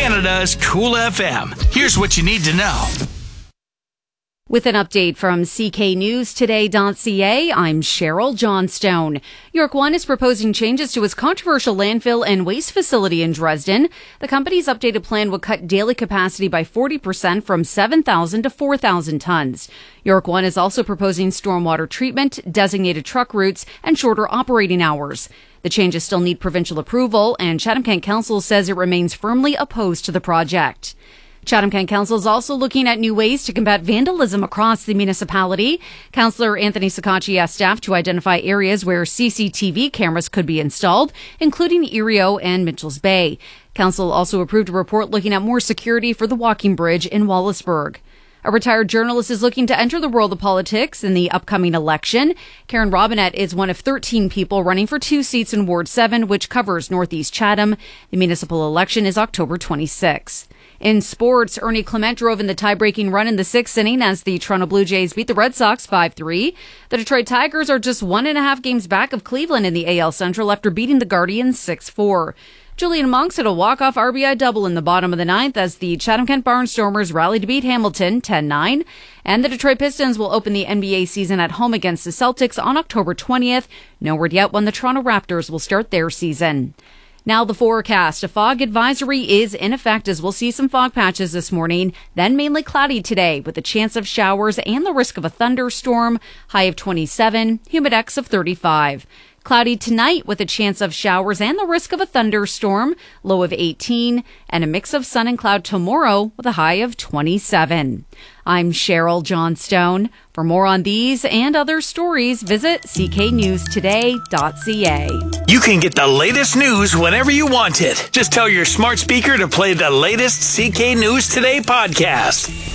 Canada's Cool FM. Here's what you need to know. With an update from CKNewsToday.ca, I'm Cheryl Johnstone. York One is proposing changes to its controversial landfill and waste facility in Dresden. The company's updated plan would cut daily capacity by 40% from 7,000 to 4,000 tons. York One is also proposing stormwater treatment, designated truck routes, and shorter operating hours. The changes still need provincial approval, and Chatham-Kent Council says it remains firmly opposed to the project. Chatham-Kent Council is also looking at new ways to combat vandalism across the municipality. Councillor Anthony Sacacci asked staff to identify areas where CCTV cameras could be installed, including Erio and Mitchells Bay. Council also approved a report looking at more security for the walking bridge in Wallaceburg. A retired journalist is looking to enter the world of politics in the upcoming election. Karen Robinette is one of 13 people running for 2 seats in Ward 7, which covers Northeast Chatham. The municipal election is October 26th. In sports, Ernie Clement drove in the tie-breaking run in the 6th inning as the Toronto Blue Jays beat the Red Sox 5-3. The Detroit Tigers are just 1.5 games back of Cleveland in the AL Central after beating the Guardians 6-4. Julian Monks hit a walk-off RBI double in the bottom of the 9th as the Chatham-Kent Barnstormers rallied to beat Hamilton 10-9. And the Detroit Pistons will open the NBA season at home against the Celtics on October 20th. No word yet when the Toronto Raptors will start their season. Now the forecast. A fog advisory is in effect as we'll see some fog patches this morning, then mainly cloudy today with a chance of showers and the risk of a thunderstorm. High of 27, humidex of 35. Cloudy tonight with a chance of showers and the risk of a thunderstorm. Low of 18 and a mix of sun and cloud tomorrow with a high of 27. I'm Cheryl Johnstone. For more on these and other stories, visit cknewstoday.ca. You can get the latest news whenever you want it. Just tell your smart speaker to play the latest CK News Today podcast.